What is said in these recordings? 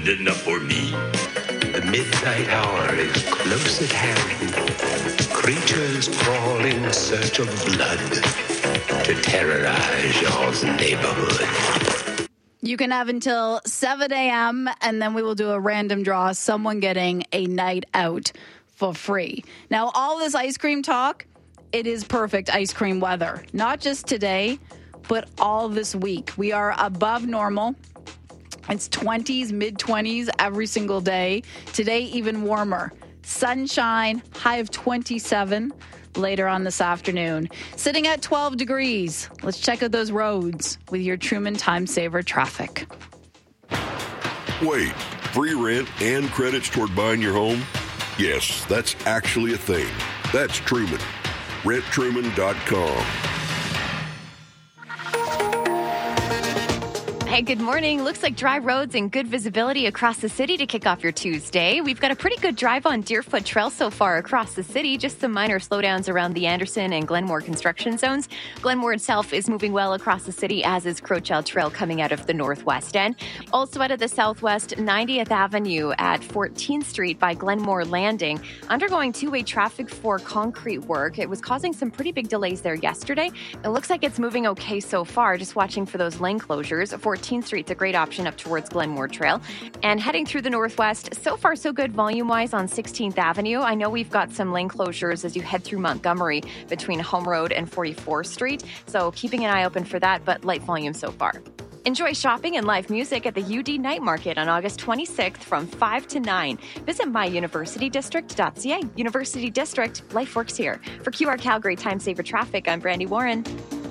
Enough for me. The midnight hour is close at hand. Creatures crawl in search of blood to terrorize y'all's neighborhood. You can have until 7 a.m. and then we will do a random draw. Someone getting a night out for free. Now, all this ice cream talk, it is perfect ice cream weather. Not just today, but all this week. We are above normal. It's 20s, mid-20s every single day. Today, even warmer. Sunshine, high of 27 later on this afternoon. Sitting at 12 degrees. Let's check out those roads with your Truman Time Saver traffic. Wait, free rent and credits toward buying your home? Yes, that's actually a thing. That's Truman. RentTruman.com. Hey, good morning. Looks like dry roads and good visibility across the city to kick off your Tuesday. We've got a pretty good drive on Deerfoot Trail so far across the city. Just some minor slowdowns around the Anderson and Glenmore construction zones. Glenmore itself is moving well across the city, as is Crowchild Trail coming out of the northwest end. Also out of the southwest, 90th Avenue at 14th Street by Glenmore Landing, undergoing two-way traffic for concrete work. It was causing some pretty big delays there yesterday. It looks like it's moving okay so far, just watching for those lane closures. 14th Street's a great option up towards Glenmore Trail. And heading through the northwest, so far so good volume-wise on 16th Avenue. I know we've got some lane closures as you head through Montgomery between Home Road and 44th Street, so keeping an eye open for that, but light volume so far. Enjoy shopping and live music at the UD Night Market on August 26th from 5 to 9. Visit myuniversitydistrict.ca. University District, life works here. For QR Calgary Time Saver Traffic, I'm Brandy Warren.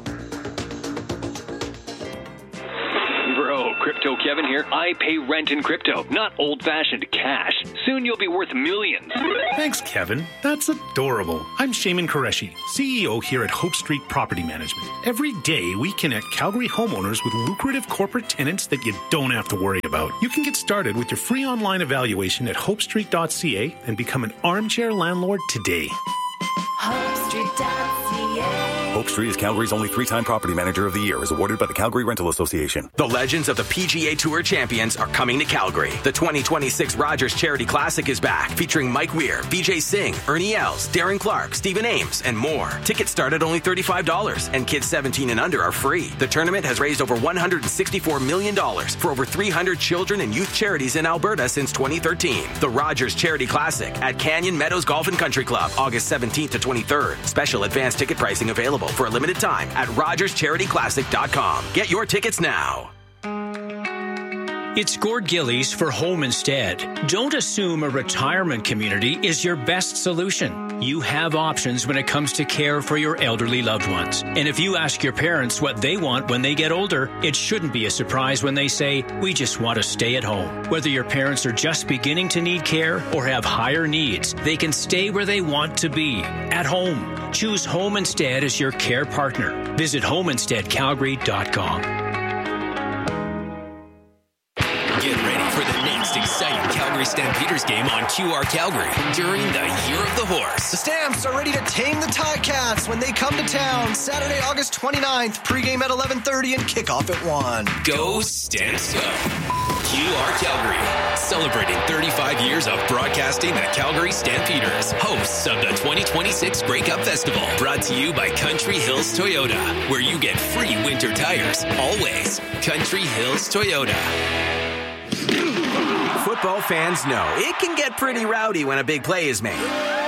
Bro, Crypto Kevin here. I pay rent in crypto, not old-fashioned cash. Soon you'll be worth millions. Thanks, Kevin. That's adorable. I'm Shaiman Qureshi, CEO here at Hope Street Property Management. Every day, we connect Calgary homeowners with lucrative corporate tenants that you don't have to worry about. You can get started with your free online evaluation at hopestreet.ca and become an armchair landlord today. HopeStreet.ca. Hope Street is Calgary's only three-time Property Manager of the Year, as awarded by the Calgary Rental Association. The legends of the PGA Tour champions are coming to Calgary. The 2026 Rogers Charity Classic is back, featuring Mike Weir, Vijay Singh, Ernie Els, Darren Clark, Stephen Ames, and more. Tickets start at only $35, and kids 17 and under are free. The tournament has raised over $164 million for over 300 children and youth charities in Alberta since 2013. The Rogers Charity Classic at Canyon Meadows Golf and Country Club, August 17th to 23rd. Special advanced ticket pricing available for a limited time at rogerscharityclassic.com. Get your tickets now. It's Gord Gillies for Home Instead. Don't assume a retirement community is your best solution. You have options when it comes to care for your elderly loved ones. And if you ask your parents what they want when they get older, it shouldn't be a surprise when they say, we just want to stay at home. Whether your parents are just beginning to need care or have higher needs, they can stay where they want to be, at home. Choose Home Instead as your care partner. Visit homeinsteadcalgary.com. Get ready for the next exciting Calgary Stampeders game on QR Calgary during the Year of the Horse. The Stamps are ready to tame the Ticats when they come to town Saturday, August 29th. Pregame at 11:30 and kickoff at 1. Go Stamps Go! QR Calgary, celebrating 35 years of broadcasting the Calgary Stampeders, hosts of the 2026 Grey Cup Festival, brought to you by Country Hills Toyota, where you get free winter tires, always. Country Hills Toyota. Football fans know it can get pretty rowdy when a big play is made.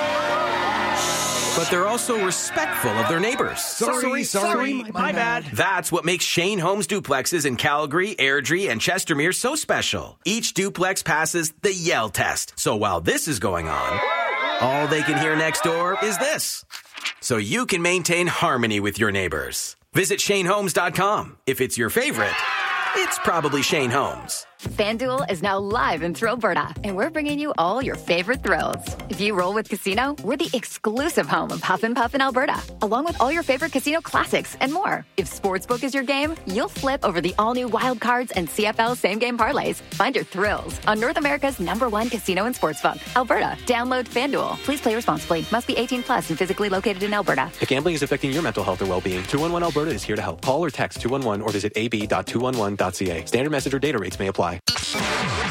But they're also respectful of their neighbors. Sorry, my bad. That's what makes Shane Homes duplexes in Calgary, Airdrie, and Chestermere so special. Each duplex passes the Yell test. So while this is going on, all they can hear next door is this. So you can maintain harmony with your neighbors. Visit ShaneHomes.com. If it's your favorite, it's probably Shane Homes. FanDuel is now live in Thrillberta, and we're bringing you all your favorite thrills. If you roll with Casino, we're the exclusive home of Huff and Puff in Alberta, along with all your favorite casino classics and more. If Sportsbook is your game, you'll flip over the all-new Wild Cards and CFL same-game parlays. Find your thrills on North America's #1 casino and sportsbook, Alberta. Download FanDuel. Please play responsibly. Must be 18 plus and physically located in Alberta. If gambling is affecting your mental health or well-being, 211 Alberta is here to help. Call or text 211 or visit ab.211.ca. Standard message or data rates may apply.